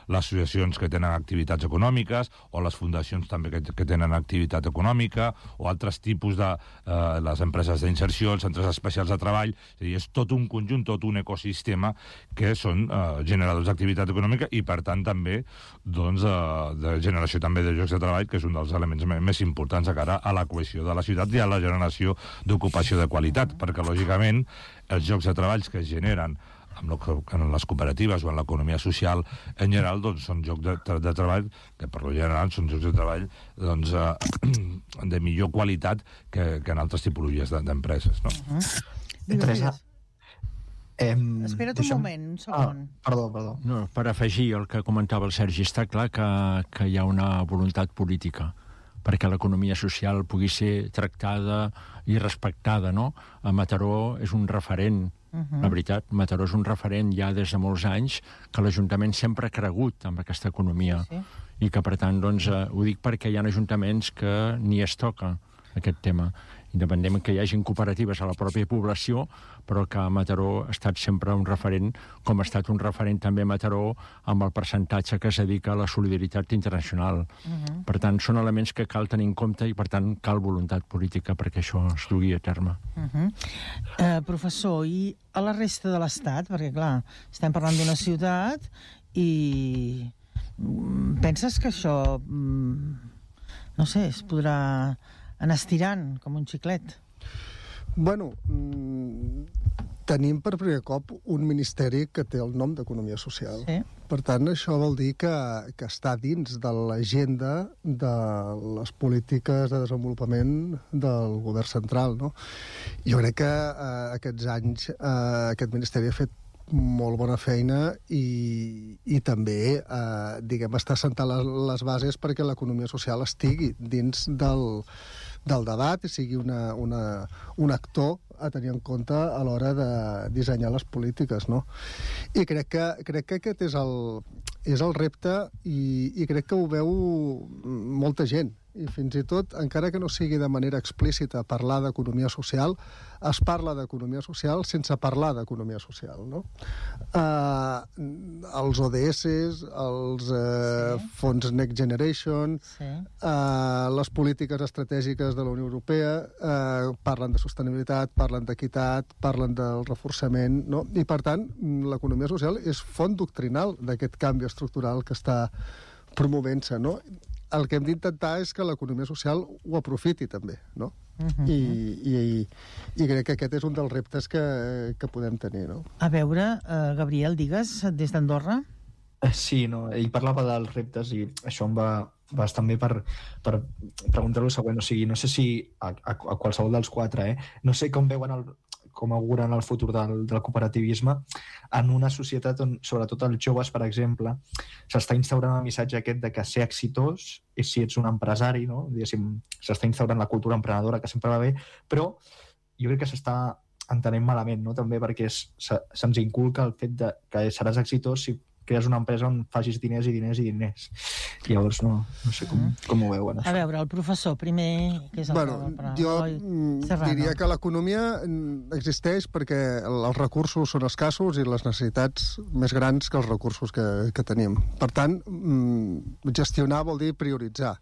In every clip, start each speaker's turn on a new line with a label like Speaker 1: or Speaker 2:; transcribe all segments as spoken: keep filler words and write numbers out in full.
Speaker 1: les associacions que tenen activitats econòmiques, o les fundacions també que, que tenen activitat econòmica, o altres tipus de eh, les empreses d'inserció, els centres especials de treball. És a dir, és tot un conjunt, tot un ecosistema que són eh, generadors d'activitat econòmica i, per tant, també doncs, eh, de generació també de llocs de treball, que és un dels elements més importants de cara a la cohesió de la ciutat i a la generació d'ocupació de qualitat, perquè, lògicament, els llocs de treball que es generen en les cooperatives o en l'economia social en general, doncs són llocs de, de treball que per lo general són llocs de treball doncs, eh, de millor qualitat que, que en altres tipologies d'empreses, no?
Speaker 2: Uh-huh. Teresa, em...
Speaker 3: espera't un
Speaker 2: deixem...
Speaker 3: moment, un segon.
Speaker 2: Ah, perdó, perdó.
Speaker 4: No, per afegir el que comentava el Sergi, està clar que, que hi ha una voluntat política perquè l'economia social pugui ser tractada i respectada, no? A Mataró és un referent, uh-huh. La veritat, Mataró és un referent ja des de molts anys que l'Ajuntament sempre ha cregut en aquesta economia, sí. I que, per tant, doncs, eh, ho dic perquè hi ha ajuntaments que ni es toca aquest tema, independentment que hi hagin cooperatives a la pròpia població, però que Mataró ha estat sempre un referent, com ha estat un referent també Mataró amb el percentatge que es dedica a la solidaritat internacional. Uh-huh. Per tant, són elements que cal tenir en compte i, per tant, cal voluntat política perquè això es dugui a terme.
Speaker 3: Uh-huh. Uh, professor, i a la resta de l'Estat? Perquè, clar, estem parlant d'una ciutat i penses que això, no sé, es podrà anar estirant com un xiclet?
Speaker 5: Bueno, tenim per primer cop un ministeri que té el nom d'Economia Social. Sí. Per tant, això vol dir que, que està dins de l'agenda de les polítiques de desenvolupament del govern central, no? Jo crec que eh, aquests anys eh, aquest ministeri ha fet molt bona feina i, i també eh, diguem, està sentant les, les bases perquè l'economia social estigui dins del, del debat i sigui una, una, un actor a tenir en compte a l'hora de dissenyar les polítiques, no? I crec que, crec que aquest és el, és el repte i, i crec que ho veu molta gent. I fins i tot, encara que no sigui de manera explícita parlar d'economia social, es parla d'economia social sense parlar d'economia social, no? Uh, els O D S, els uh, sí. fons Next Generation, sí. uh, les polítiques estratègiques de la Unió Europea uh, parlen de sostenibilitat, parlen d'equitat, parlen del reforçament, no? I, per tant, l'economia social és font doctrinal d'aquest canvi estructural que està promovent-se, no? El que hem d'intentar és que l'economia social ho aprofiti també, no? Uh-huh. I, i, i crec que aquest és un dels reptes que, que podem tenir, no?
Speaker 3: A veure, uh, Gabriel, digues, des d'Andorra?
Speaker 2: Sí, no, ell parlava dels reptes i això em va bastant bé per, per preguntar-lo el següent, o sigui, no sé si a, a, a qualsevol dels quatre, eh? No sé com veuen el, com auguren el futur del, del cooperativisme en una societat on, sobretot els joves, per exemple, s'està instaurant el missatge aquest de que ser exitós és si ets un empresari, no? Diguéssim, s'està instaurant la cultura emprenedora, que sempre va bé, però jo crec que s'està entenent malament, no? També perquè es, se, se'ns inculca el fet de que seràs exitós si crees una empresa on facis diners i diners i diners. I llavors no, no sé com, com ho veuen, això.
Speaker 3: A veure, el professor, primer, que és el
Speaker 5: bueno,
Speaker 3: que...
Speaker 5: Jo diria que l'economia existeix perquè els recursos són escassos i les necessitats més grans que els recursos que, que tenim. Per tant, gestionar vol dir prioritzar.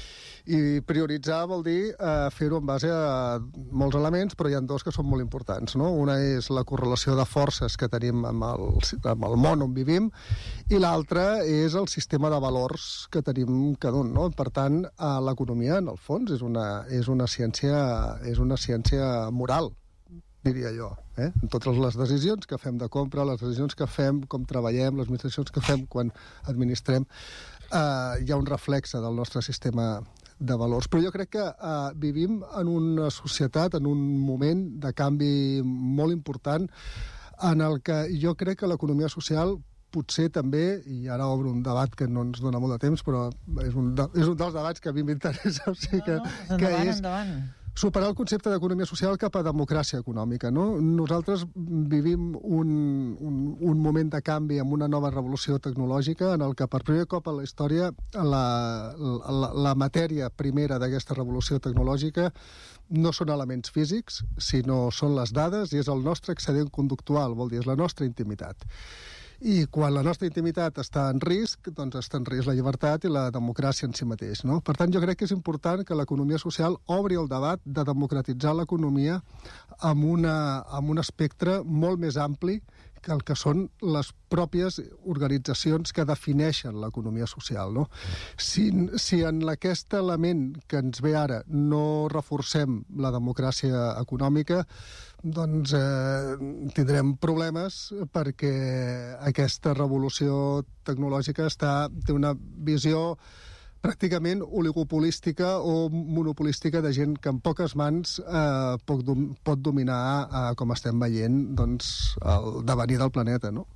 Speaker 5: I prioritzar vol dir eh, fer-ho en base a molts elements, però hi ha dos que són molt importants, no? Una és la correlació de forces que tenim amb el, amb el món on vivim i l'altra és el sistema de valors que tenim cada un, no? Per tant, eh, l'economia, en el fons, és una, és una ciència, és una ciència moral, diria jo, eh? En totes les decisions que fem de compra, les decisions que fem, com treballem, les administracions que fem quan administrem, eh, hi ha un reflexe del nostre sistema de valors. Però jo crec que eh, vivim en una societat, en un moment de canvi molt important en el que jo crec que l'economia social potser també, i ara obro un debat que no ens dona molt de temps, però és un, de, és un dels debats que a mi m'interessa, o sigui que,
Speaker 3: no, no, endavant,
Speaker 5: que és
Speaker 3: endavant.
Speaker 5: Superar el concepte d'economia social cap a democràcia econòmica, no? Nosaltres vivim un, un, un moment de canvi amb una nova revolució tecnològica en el que per primer cop a la història la, la, la matèria primera d'aquesta revolució tecnològica no són elements físics, sinó són les dades i és el nostre excedent conductual, vol dir, és la nostra intimitat. I quan la nostra intimitat està en risc, doncs està en risc la llibertat i la democràcia en si mateix, no? Per tant, jo crec que és important que l'economia social obri el debat de democratitzar l'economia amb, una, amb un espectre molt més ampli que el que són les pròpies organitzacions que defineixen l'economia social, no? Si, si en aquest element que ens ve ara no reforcem la democràcia econòmica, doncs eh, tindrem problemes perquè aquesta revolució tecnològica està, té una visió pràcticament oligopolística o monopolística de gent que en poques mans eh, pot, dom pot dominar, eh, com estem veient, doncs, el devenir del planeta, no?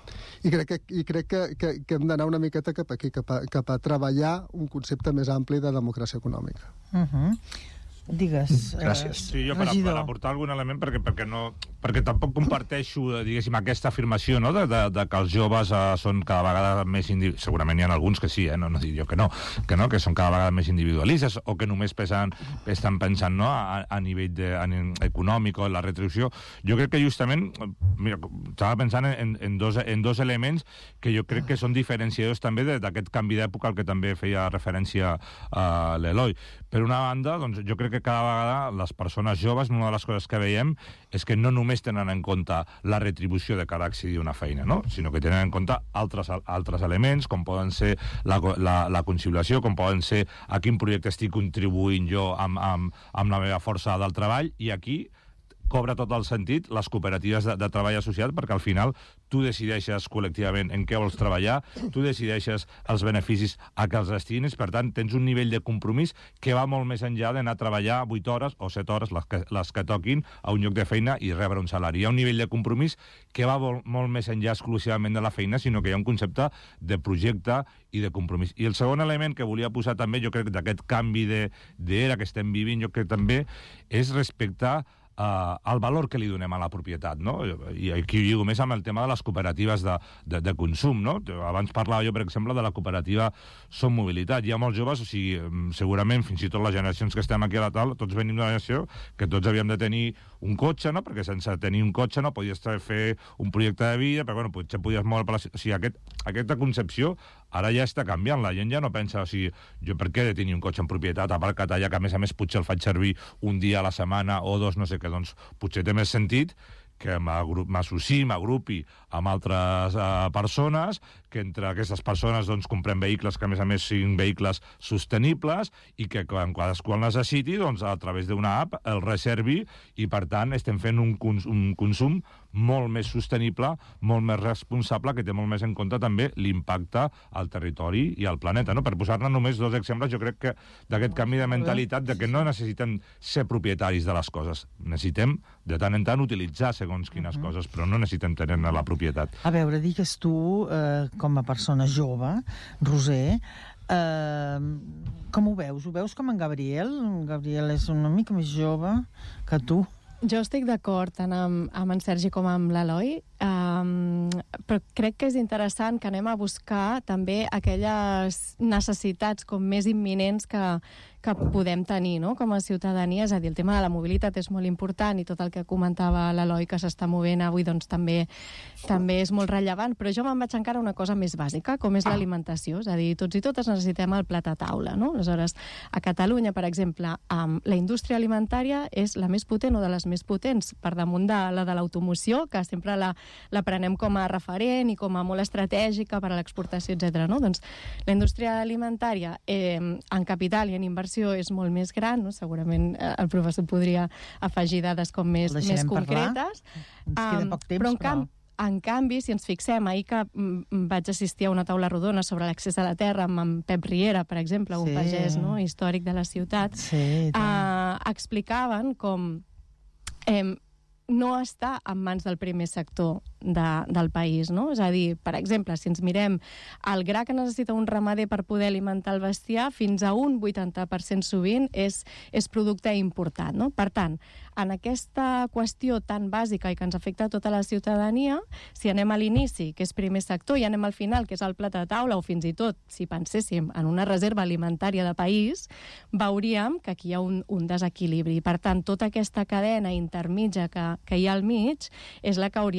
Speaker 5: I crec que, i crec que, que, que hem d'anar una miqueta cap aquí, cap a, cap a treballar un concepte més ampli de democràcia econòmica.
Speaker 3: Uh-huh. Digues,
Speaker 2: Gràcies.
Speaker 1: Sí, jo per, per aportar algun element, perquè, perquè, no, perquè tampoc comparteixo, diguéssim, aquesta afirmació, no?, de, de, de que els joves eh, són cada vegada més individualistes. Segurament hi ha alguns que sí, eh? no, no dic jo que no, que no, que són cada vegada més individualistes o que només pensen, estan pensant, no?, a, a nivell de, a, econòmic o en la retribució. Jo crec que justament, mira, estava pensant en, en, dos, en dos elements que jo crec que són diferenciadors també d'aquest canvi d'època al que també feia referència a l'Eloi. Per una banda, doncs, jo crec que cada vegada les persones joves, una de les coses que veiem és que no només tenen en compte la retribució de cara a accedir a una feina, no?, sinó que tenen en compte altres, altres elements, com poden ser la, la, la conciliació, com poden ser a quin projecte estic contribuint jo amb, amb, amb la meva força del treball, i aquí cobra tot el sentit les cooperatives de, de treball associat, perquè al final tu decideixes col·lectivament en què vols treballar, tu decideixes els beneficis a què els destines, per tant, tens un nivell de compromís que va molt més enllà d'anar a treballar vuit hores o set hores, les que, les que toquin, a un lloc de feina i rebre un salari. Hi ha un nivell de compromís que va molt, molt més enllà exclusivament de la feina, sinó que hi ha un concepte de projecte i de compromís. I el segon element que volia posar també, jo crec, d'aquest canvi d'era que estem vivint, jo crec també és respectar Uh, el valor que li donem a la propietat, no? I aquí ho lligo més amb el tema de les cooperatives de, de, de consum, no? Abans parlava jo, per exemple, de la cooperativa Som Mobilitat. Hi ha molts joves, o sigui, segurament, fins i tot les generacions que estem aquí a la taula, tots venim d'una generació que tots havíem de tenir un cotxe, no? Perquè sense tenir un cotxe no podies fer un projecte de vida, però bueno, potser podies moure per la... O sigui, aquest, aquesta concepció ara ja està canviant. La gent ja no pensa, o sigui, jo per què he de tenir un cotxe en propietat aparcat allà, que a més a més potser el faig servir un dia a la setmana o dos, no sé què, doncs potser té més sentit que m'associï, m'agrupi amb altres uh, persones, que entre aquestes persones doncs, comprem vehicles que a més a més siguin vehicles sostenibles i que quan cadascú el necessiti, doncs, a través d'una app el reservi, i per tant estem fent un, cons un consum molt més sostenible, molt més responsable, que té molt més en compte també l'impacte al territori i al planeta, no? Per posar-ne només dos exemples, jo crec que d'aquest canvi de mentalitat, de que no necessitem ser propietaris de les coses, necessitem de tant en tant utilitzar segons quines uh-huh. coses, però no necessitem tenir-ne la propietat.
Speaker 3: A veure, digues tu, eh, com a persona jove, Roser, eh, com ho veus? Ho veus com en Gabriel? En Gabriel és una mica més jove que tu.
Speaker 6: Jo estic d'acord tant amb, amb en Sergi com amb l'Eloi, um, però crec que és interessant que anem a buscar també aquelles necessitats com més imminents que, que podem tenir, no?, com a ciutadania. És a dir, el tema de la mobilitat és molt important i tot el que comentava l'Eloi que s'està movent avui doncs també, també és molt rellevant, però jo me'n vaig encara a una cosa més bàsica, com és l'alimentació. És a dir, tots i totes necessitem el plat a taula, no? Aleshores, a Catalunya, per exemple, um, la indústria alimentària és la més potent o de les més potents, per damunt de la de l'automoció, que sempre la, la prenem com a referent i com a molt estratègica per a l'exportació, etcètera. No? Doncs la indústria alimentària eh, en capital i en inversió és molt més gran, no? Segurament eh, el professor podria afegir dades com més, més concretes.
Speaker 3: Ens queda poc temps,
Speaker 6: però en
Speaker 3: però...
Speaker 6: camp, En canvi, si ens fixem, ahir que mm, vaig assistir a una taula rodona sobre l'accés a la terra amb en Pep Riera, per exemple, sí. un pagès, no?, històric de la ciutat,
Speaker 3: sí,
Speaker 6: eh, explicaven com eh, no està en mans del primer sector de, del país, no? És a dir, per exemple, si ens mirem el gra que necessita un ramader per poder alimentar el bestiar, fins a un vuitanta per cent sovint és, és producte importat, no? Per tant, en aquesta qüestió tan bàsica i que ens afecta a tota la ciutadania, si anem a l'inici, que és primer sector, i anem al final, que és el plat a taula, o fins i tot, si penséssim en una reserva alimentària de país, veuríem que aquí hi ha un, un desequilibri. Per tant, tota aquesta cadena intermitja que, que hi ha al mig és la que hauríem de,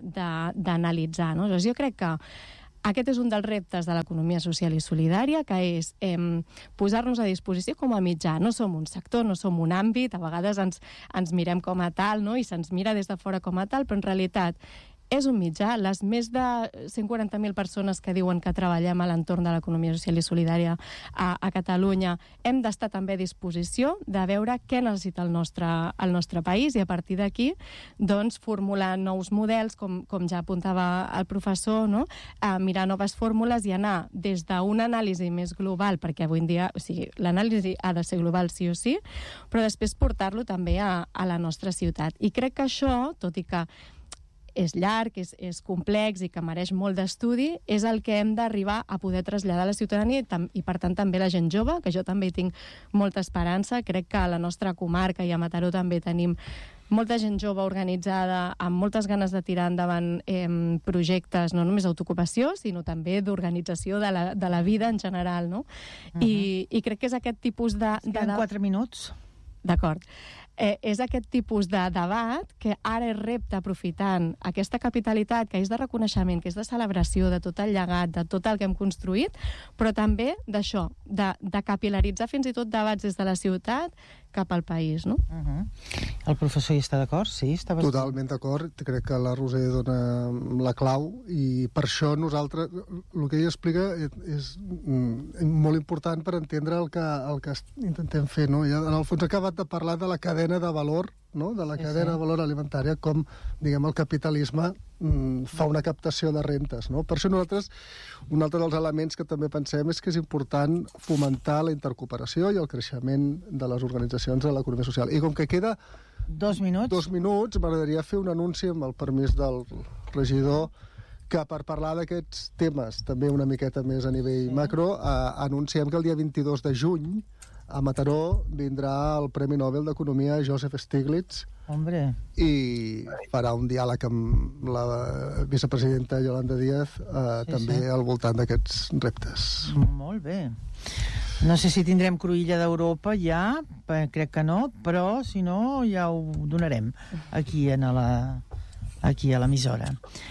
Speaker 6: d'analitzar, no? Llavors, jo crec que aquest és un dels reptes de l'economia social i solidària, que és eh, posar-nos a disposició com a mitjà. No som un sector, no som un àmbit, a vegades ens, ens mirem com a tal, no? I se'ns mira des de fora com a tal, però en realitat és un mitjà. Les més de cent quaranta mil persones que diuen que treballem a l'entorn de l'economia social i solidària a, a Catalunya hem d'estar també a disposició de veure què necessita el nostre, el nostre país i a partir d'aquí doncs, formular nous models, com, com ja apuntava el professor, no? A mirar noves fórmules i anar des d'una anàlisi més global, perquè avui en dia, o sigui, l'anàlisi ha de ser global sí o sí, però després portar-lo també a, a la nostra ciutat. I crec que això, tot i que és llarg, és, és complex i que mereix molt d'estudi, és el que hem d'arribar a poder traslladar a la ciutadania i, tam, i per tant també la gent jove, que jo també hi tinc molta esperança. Crec que a la nostra comarca i a Mataró també tenim molta gent jove organitzada, amb moltes ganes de tirar endavant eh, projectes, no només d'autoocupació, sinó també d'organització de, la, de la vida en general, no? Uh-huh. I, I crec que és aquest tipus de...
Speaker 3: Es queden de... quatre minuts.
Speaker 6: D'acord. Eh, és aquest tipus de debat que ara és repte aprofitant aquesta capitalitat que és de reconeixement, que és de celebració de tot el llegat, de tot el que hem construït, però també d'això, de, de capilaritzar fins i tot debats des de la ciutat cap al país, no?
Speaker 3: Uh-huh. El professor hi està d'acord? Sí, està bastant...
Speaker 5: Totalment d'acord. Crec que la Roser dona la clau i per això nosaltres, el que ella explica és, és molt important per entendre el que, el que intentem fer, no? I en el fons ha acabat de parlar de la cadena de valor, no? De la sí, cadena sí. de valor alimentària, com, diguem, el capitalisme mm, fa una captació de rentes, no? Per això nosaltres, un altre dels elements que també pensem és que és important fomentar la intercooperació i el creixement de les organitzacions de l'economia social. I com que queda
Speaker 3: dos minuts,
Speaker 5: dos minuts m'agradaria fer un anunci amb el permís del regidor que per parlar d'aquests temes, també una miqueta més a nivell sí. macro, eh, anunciem que el dia vint-i-dos de juny a Mataró vindrà el Premi Nobel d'Economia Joseph Stiglitz.
Speaker 3: Hombre.
Speaker 5: I farà un diàleg amb la vicepresidenta Yolanda Díaz eh, sí, també sí. al voltant d'aquests reptes.
Speaker 3: Molt bé. No sé si tindrem cruïlla d'Europa ja, crec que no, però si no ja ho donarem aquí a la, aquí a l'emissora.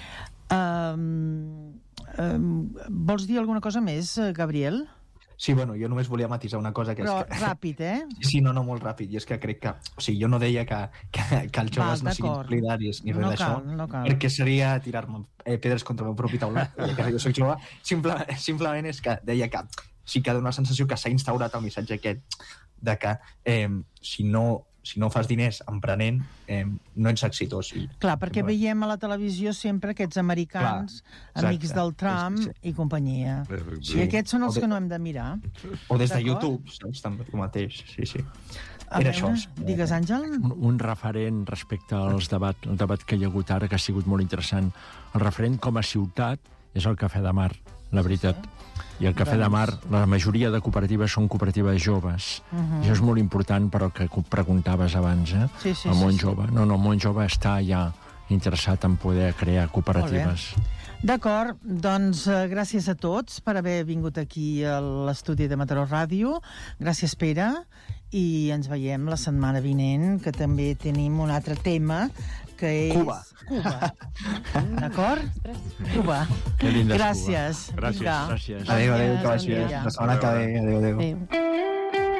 Speaker 3: Um, um, vols dir alguna cosa més, Gabriel?
Speaker 2: Sí, bueno, jo només volia matisar una cosa que
Speaker 3: Però
Speaker 2: és que...
Speaker 3: ràpid, eh?
Speaker 2: Sí, no, no, molt ràpid. I és que crec que... O sigui, jo no deia que, que, que els joves Val, no siguin solidaris ni res
Speaker 3: no
Speaker 2: d'això,
Speaker 3: no
Speaker 2: perquè seria tirar-me eh, pedres contra el meu propi taulat, que jo soc jove. Simple, simplement és que deia que sí que dona la sensació que s'ha instaurat el missatge aquest de que eh, si no... si no fas diners emprenent, eh, no ets exitós. I,
Speaker 3: Clar, perquè
Speaker 2: sempre...
Speaker 3: veiem a la televisió sempre aquests americans, Clar, amics del Trump sí, sí. i companyia. Sí. I aquests són els de... que no hem de mirar.
Speaker 2: O des de YouTube, saps? També tu mateix, sí, sí.
Speaker 3: A Era veure, això. Digues, Àngel.
Speaker 4: Un, un referent respecte als debat, el debat que hi ha hagut ara, que ha sigut molt interessant. El referent com a ciutat és el Cafè de Mar, la veritat. Sí. I el Cafè de Mar, la majoria de cooperatives són cooperatives joves. Uh-huh. Això és molt important per el que preguntaves abans, eh?
Speaker 3: Sí, sí,
Speaker 4: el món
Speaker 3: sí,
Speaker 4: jove. No, no, el món jove està ja interessat en poder crear cooperatives.
Speaker 3: D'acord, doncs uh, gràcies a tots per haver vingut aquí a l'estudi de Mataró Ràdio. Gràcies, Pere. I ens veiem la setmana vinent, que també tenim un altre tema, que és...
Speaker 2: Cuba.
Speaker 3: Cuba. D'acord? Cuba.
Speaker 4: Que linda
Speaker 3: Gràcies.
Speaker 4: Cuba. Gràcies. Gràcies.
Speaker 2: Adéu, adéu, que vagi bé. La setmana que ve. Adéu, adéu. adéu.